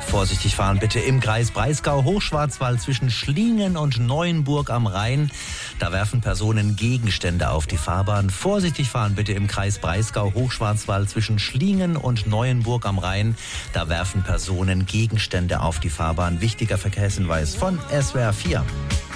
Vorsichtig fahren bitte im Kreis Breisgau-Hochschwarzwald zwischen Schlingen und Neuenburg am Rhein. Da werfen Personen Gegenstände auf die Fahrbahn. Vorsichtig fahren bitte im Kreis Breisgau-Hochschwarzwald zwischen Schlingen und Neuenburg am Rhein. Da werfen Personen Gegenstände auf die Fahrbahn. Wichtiger Verkehrshinweis von SWR 4.